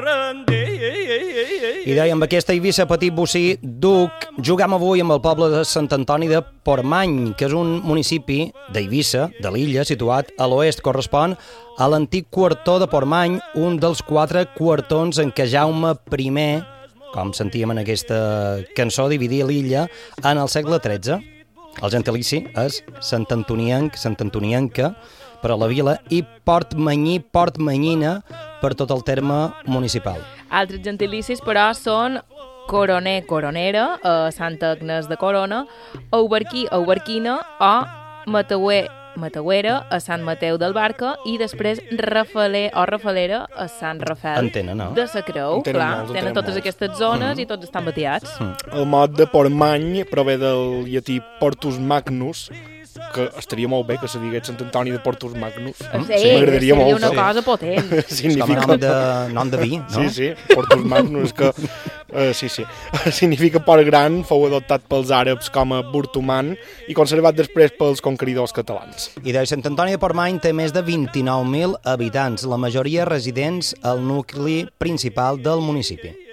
I deia, amb aquesta Eivissa petit bocí duc, juguem avui amb el poble de Sant Antoni de Portmany, que és un municipi d'Eivissa, de l'illa, situat a l'oest, correspon a l'antic quartó de Portmany, un dels 4 quartons en què Jaume I, com sentíem en aquesta cançó, dividia l'illa en el segle XIII. El gentilici és Sant Antonienc, Sant Antonienca, per a la vila, i Portmanyí, Portmanyina, per tot el terme municipal. Altres gentilicis, però, són coroner, coronera, Santa Agnès de Corona, auberquí, auberquina, o mateuer, mateuera, a Sant Mateu del Barca, i després rafaler o rafalera a Sant Rafel de la Creu. Tenen totes aquestes zones i tots estan bateats. El mot de Portmany prové del llatí Portus Magnus, que estaria molt bé que se digués Sant Antoni de Portus Magnus. M'agradaria molt. Seria una cosa potent. Significa nom de vi, no? Sí, Portus Magnus, que significa port gran, fou adoptat pels àrabs com a Burtuman i conservat després pels conqueridors catalans. I de Sant Antoni de Portmany té més de 29.000 habitants, la majoria residents al nucli principal del municipi.